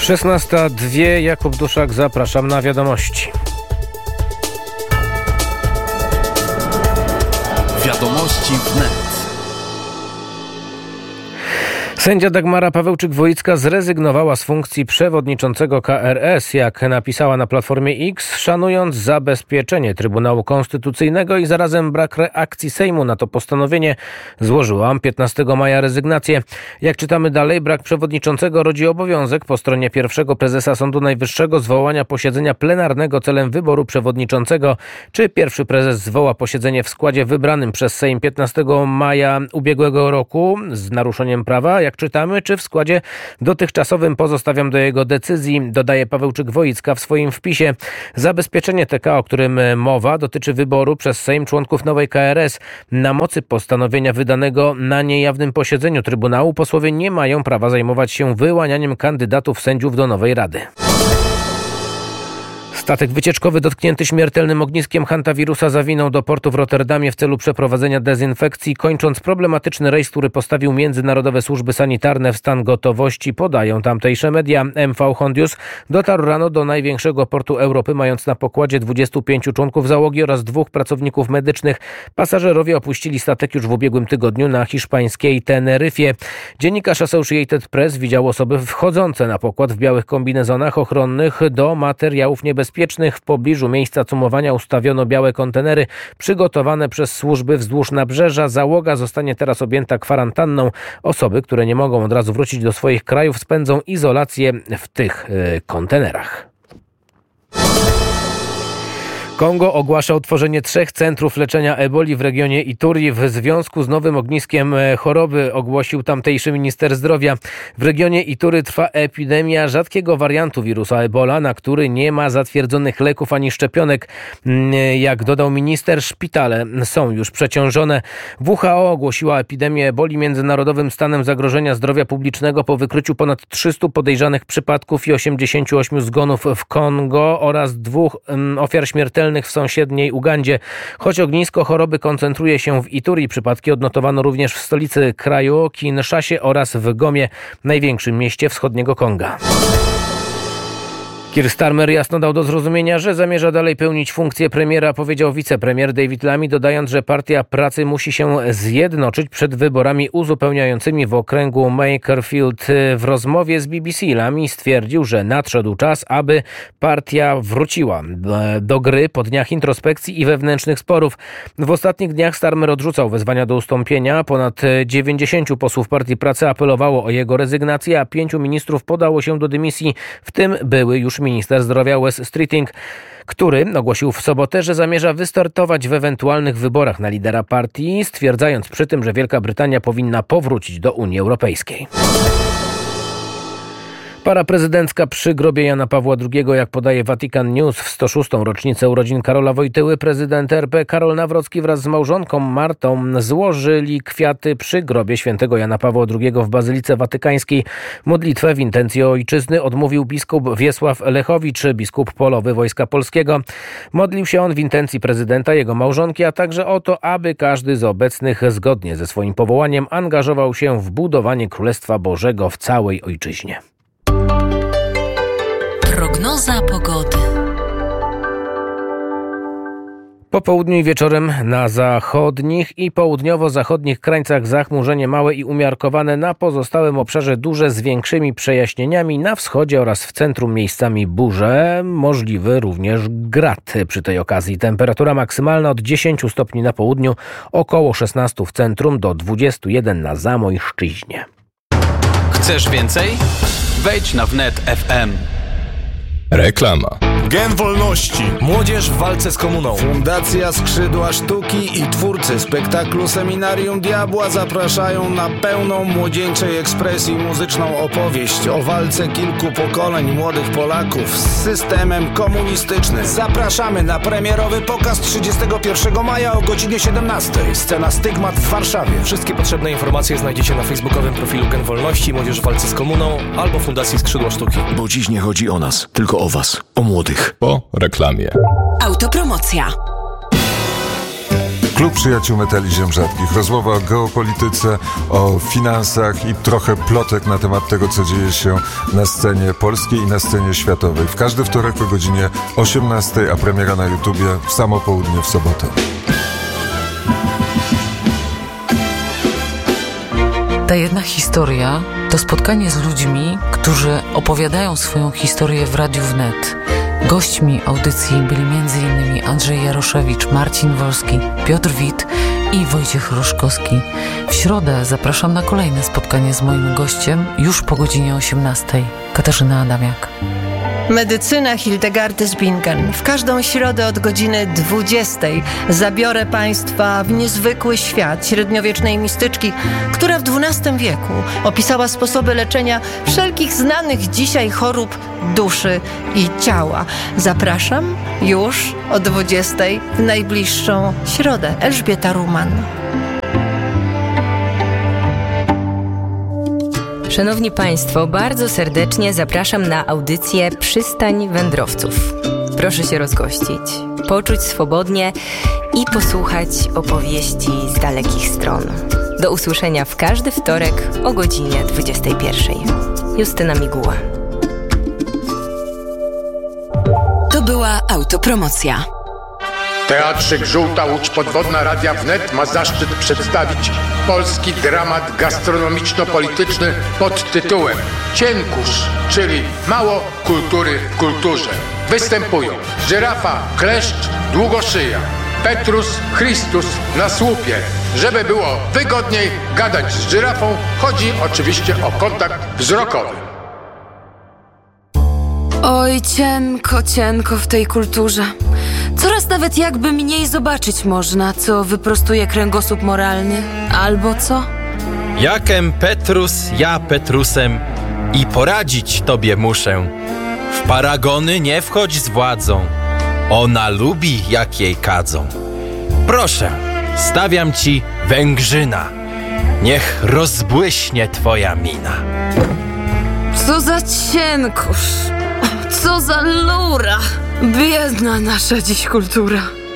16:02, Jakub Duszak, zapraszam na wiadomości. Wiadomości wnet. Sędzia Dagmara Pawełczyk-Woicka zrezygnowała z funkcji przewodniczącego KRS, jak napisała na Platformie X, szanując zabezpieczenie Trybunału Konstytucyjnego i zarazem brak reakcji Sejmu na to postanowienie, złożyłam 15 maja rezygnację. Jak czytamy dalej, brak przewodniczącego rodzi obowiązek po stronie pierwszego prezesa Sądu Najwyższego zwołania posiedzenia plenarnego celem wyboru przewodniczącego. Czy pierwszy prezes zwoła posiedzenie w składzie wybranym przez Sejm 15 maja ubiegłego roku z naruszeniem prawa, jak czytamy, czy w składzie dotychczasowym, pozostawiam do jego decyzji, dodaje Pawełczyk-Woicka w swoim wpisie. Zabezpieczenie TK, o którym mowa, dotyczy wyboru przez Sejm członków nowej KRS. Na mocy postanowienia wydanego na niejawnym posiedzeniu Trybunału posłowie nie mają prawa zajmować się wyłanianiem kandydatów sędziów do nowej rady. Statek wycieczkowy dotknięty śmiertelnym ogniskiem hantawirusa zawinął do portu w Rotterdamie w celu przeprowadzenia dezynfekcji, kończąc problematyczny rejs, który postawił międzynarodowe służby sanitarne w stan gotowości, podają tamtejsze media. MV Hondius dotarł rano do największego portu Europy, mając na pokładzie 25 członków załogi oraz 2 pracowników medycznych. Pasażerowie opuścili statek już w ubiegłym tygodniu na hiszpańskiej Teneryfie. Dziennikarz Associated Press widział osoby wchodzące na pokład w białych kombinezonach ochronnych do materiałów niebezpiecznych. W pobliżu miejsca cumowania ustawiono białe kontenery przygotowane przez służby wzdłuż nabrzeża. Załoga zostanie teraz objęta kwarantanną. Osoby, które nie mogą od razu wrócić do swoich krajów, spędzą izolację w tych kontenerach. Kongo ogłasza utworzenie 3 centrów leczenia eboli w regionie Ituri w związku z nowym ogniskiem choroby, ogłosił tamtejszy minister zdrowia. W regionie Ituri trwa epidemia rzadkiego wariantu wirusa Ebola, na który nie ma zatwierdzonych leków ani szczepionek. Jak dodał minister, szpitale są już przeciążone. WHO ogłosiła epidemię eboli międzynarodowym stanem zagrożenia zdrowia publicznego po wykryciu ponad 300 podejrzanych przypadków i 88 zgonów w Kongo oraz 2 ofiar śmiertelnych w sąsiedniej Ugandzie. Choć ognisko choroby koncentruje się w Ituri, przypadki odnotowano również w stolicy kraju, Kinszasie oraz w Gomie, największym mieście wschodniego Konga. Keir Starmer jasno dał do zrozumienia, że zamierza dalej pełnić funkcję premiera, powiedział wicepremier David Lammy, dodając, że Partia Pracy musi się zjednoczyć przed wyborami uzupełniającymi w okręgu Makerfield. W rozmowie z BBC Lammy stwierdził, że nadszedł czas, aby partia wróciła do gry po dniach introspekcji i wewnętrznych sporów. W ostatnich dniach Starmer odrzucał wezwania do ustąpienia. Ponad 90 posłów Partii Pracy apelowało o jego rezygnację, a 5 ministrów podało się do dymisji, w tym były już minister zdrowia Wes Streeting, który ogłosił w sobotę, że zamierza wystartować w ewentualnych wyborach na lidera partii, stwierdzając przy tym, że Wielka Brytania powinna powrócić do Unii Europejskiej. Para prezydencka przy grobie Jana Pawła II, jak podaje Vatican News, w 106. rocznicę urodzin Karola Wojtyły, prezydent RP Karol Nawrocki wraz z małżonką Martą złożyli kwiaty przy grobie świętego Jana Pawła II w Bazylice Watykańskiej. Modlitwę w intencji ojczyzny odmówił biskup Wiesław Lechowicz, biskup polowy Wojska Polskiego. Modlił się on w intencji prezydenta, jego małżonki, a także o to, aby każdy z obecnych zgodnie ze swoim powołaniem angażował się w budowanie Królestwa Bożego w całej ojczyźnie. Prognoza pogody. Po południu i wieczorem na zachodnich i południowo-zachodnich krańcach zachmurzenie małe i umiarkowane, na pozostałym obszarze duże z większymi przejaśnieniami, na wschodzie oraz w centrum miejscami burze, możliwy również grad. Przy tej okazji temperatura maksymalna od 10 stopni na południu, około 16 w centrum do 21 na Zamojszczyźnie. Chcesz więcej? Wejdź na wnet FM. Reklama. Gen Wolności. Młodzież w walce z komuną. Fundacja Skrzydła Sztuki i twórcy spektaklu Seminarium Diabła zapraszają na pełną młodzieńczej ekspresji muzyczną opowieść o walce kilku pokoleń młodych Polaków z systemem komunistycznym. Zapraszamy na premierowy pokaz 31 maja o godzinie 17. Scena Stygmat w Warszawie. Wszystkie potrzebne informacje znajdziecie na facebookowym profilu Gen Wolności, Młodzież w walce z komuną albo Fundacji Skrzydła Sztuki. Bo dziś nie chodzi o nas, tylko o was, o młodych. Po reklamie. Autopromocja. Klub Przyjaciół Metali Ziem Rzadkich. Rozmowa o geopolityce, o finansach i trochę plotek na temat tego, co dzieje się na scenie polskiej i na scenie światowej. W każdy wtorek o godzinie 18, a premiera na YouTubie w samo południe w sobotę. Ta jedna historia to spotkanie z ludźmi, którzy opowiadają swoją historię w Radiu Wnet. Gośćmi audycji byli m.in. Andrzej Jaroszewicz, Marcin Wolski, Piotr Wit i Wojciech Roszkowski. W środę zapraszam na kolejne spotkanie z moim gościem już po godzinie 18. Katarzyna Adamiak. Medycyna Hildegardy z Bingen. W każdą środę od godziny 20 zabiorę Państwa w niezwykły świat średniowiecznej mistyczki, która w XII wieku opisała sposoby leczenia wszelkich znanych dzisiaj chorób duszy i ciała. Zapraszam już o 20 w najbliższą środę. Elżbieta Ruman. Szanowni Państwo, bardzo serdecznie zapraszam na audycję Przystań Wędrowców. Proszę się rozgościć, poczuć swobodnie i posłuchać opowieści z dalekich stron. Do usłyszenia w każdy wtorek o godzinie 21. Justyna Miguła. To była autopromocja. Teatrzyk Żółta Łódź Podwodna Radia Wnet ma zaszczyt przedstawić polski dramat gastronomiczno-polityczny pod tytułem Cienkusz, czyli mało kultury w kulturze. Występują żyrafa, kleszcz, długoszyja, Petrus, Chrystus na słupie. Żeby było wygodniej gadać z żyrafą, chodzi oczywiście o kontakt wzrokowy. Oj, cienko w tej kulturze. Coraz nawet jakby mniej zobaczyć można, co wyprostuje kręgosłup moralny. Albo co? Jakem Petrus, ja Petrusem i poradzić tobie muszę. W paragony nie wchodź z władzą. Ona lubi, jak jej kadzą. Proszę, stawiam ci Węgrzyna. Niech rozbłyśnie twoja mina. Co za cienkosz. Co za lura. Biedna nasza dziś kultura.